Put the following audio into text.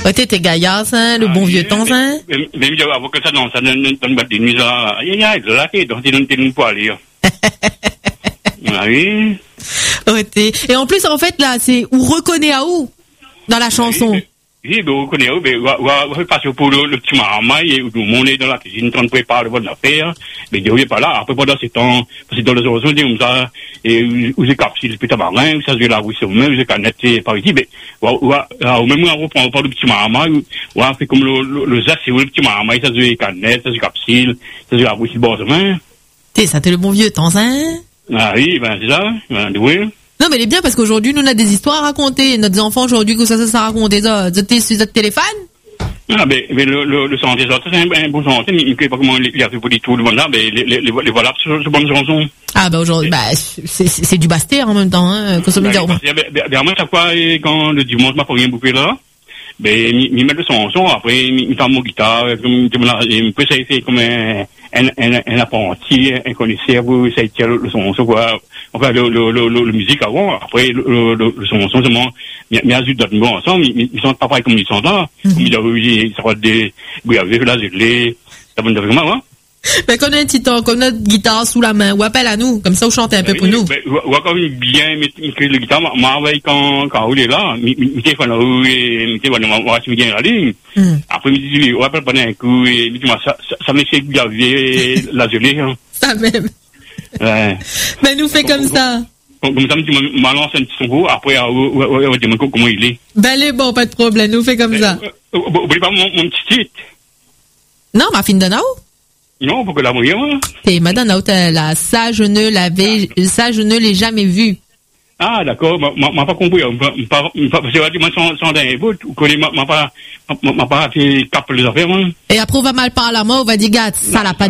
Ouais, t'es gaillard, ça, le bon vieux temps, ça. Mais il y a que ça, non, ça donne des nuits, ça. Il y a là, donc t'es pas aller. Oui. Ouais, et en plus, en fait, là, c'est où reconnaît à où dans la chanson. Oui, on connaît, on va passer pour le petit marmaille, et tout le monde est dans la cuisine, on prépare le bon affaire, mais il n'est pas là, après pendant ce temps, parce que dans les zones, on dit comme ça, et où c'est capsule, puis tabarin, où ça se fait la rousse, où c'est canette, par ici, mais, au même moment, on reprend le petit marmaille, on fait comme le zas, c'est le petit marmaille, ça se fait canette, ça se fait capsule, ça se fait la rousse, bon, ça, t'es le bon vieux temps, hein? Ah oui, ben, c'est ça, ben, oui. Non, mais elle est bien parce qu'aujourd'hui, nous, on a des histoires à raconter. Notre enfant, aujourd'hui, que ça raconte ça. T'es sur notre téléphone? Ah, mais le santé, c'est un bon santé. Il ne sait pas comment il a fait pour tout le monde là, mais les voilà, c'est bonne chanson. Ah, bah, aujourd'hui, c'est du Bastère en même temps, hein, comme ça me dit. Bien, moi, chaque fois, quand le dimanche, m'a pas rien bouffé là, ben, il met le son, après, il tend mon guitare, il peut essayer comme un apprenti, un connaisseur, pour essayer le son, quoi. Enfin, le musique avant, après, le son, seulement, mais à d'autres mots ensemble, ils sont pas pareils comme ils sont là. Comme il a eu, ça va des, oui, avec la zélé, ça va vraiment, hein. Mais qu'on a un petit temps, qu'on a une guitare sous la main, ou appelle à nous, comme ça, vous chantez un peu pour nous. Ou quand il bien, mettre le guitare, m'envoie quand il est là, mettez fan, mettez fan, on va se bien aller. Après, il dit, on appelle pendant un coup, et ça me fait gaver la gelée, hein. Ça même. Ouais. Mais nous fait comme ça. Comme ça, tu m'as lancé un petit son, après, on va dire comment il est. Ben, les bon, pas de problème, nous fait comme ça. Oubliez pas mon petit titre. Non, ma fille de Nao. Non, pour que la moyenne. T'es madame là, ça je ne l'ai jamais vu. Ah, d'accord, m'a pas compris, parce que moi, sans d'un bout, m'a pas fait cap les affaires, moi. Et après, on va mal parler à moi, on va dire, gars, ça l'a pas